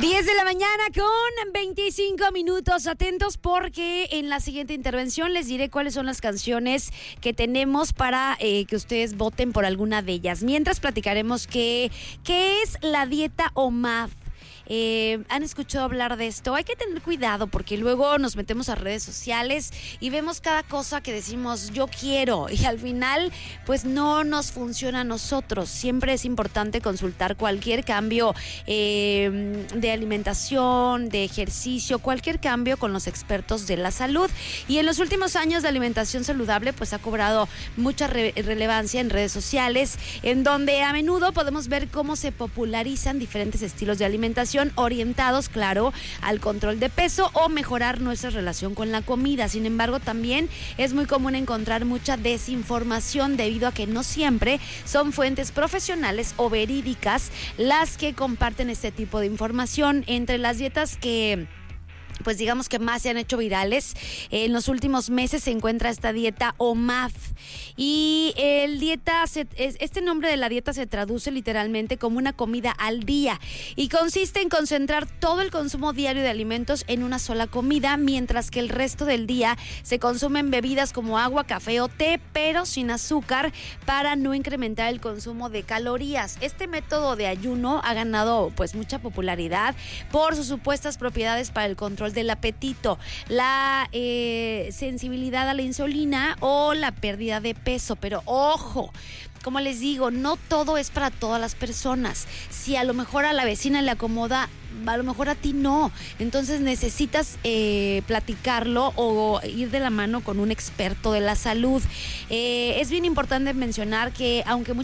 10 de la mañana con 25 minutos. Atentos porque en la siguiente intervención les diré cuáles son las canciones que tenemos para que ustedes voten por alguna de ellas. Mientras platicaremos qué es la dieta OMAD. ¿Han escuchado hablar de esto? Hay que tener cuidado porque luego nos metemos a redes sociales y vemos cada cosa que decimos yo quiero y al final pues no nos funciona a nosotros. Siempre es importante consultar cualquier cambio de alimentación, de ejercicio, cualquier cambio con los expertos de la salud. Y en los últimos años la alimentación saludable pues ha cobrado mucha relevancia en redes sociales, en donde a menudo podemos ver cómo se popularizan diferentes estilos de alimentación orientados, claro, al control de peso o mejorar nuestra relación con la comida. Sin embargo, también es muy común encontrar mucha desinformación debido a que no siempre son fuentes profesionales o verídicas las que comparten este tipo de información. Entre las dietas que pues digamos que más se han hecho virales en los últimos meses se encuentra esta dieta OMAD y este nombre de la dieta se traduce literalmente como una comida al día y consiste en concentrar todo el consumo diario de alimentos en una sola comida, mientras que el resto del día se consumen bebidas como agua, café o té, pero sin azúcar, para no incrementar el consumo de calorías. Este método de ayuno ha ganado pues mucha popularidad por sus supuestas propiedades para el control del apetito, la sensibilidad a la insulina o la pérdida de peso. Pero ojo, como les digo, no todo es para todas las personas. Si a lo mejor a la vecina le acomoda, a lo mejor a ti no. Entonces necesitas platicarlo o ir de la mano con un experto de la salud. Es bien importante mencionar que aunque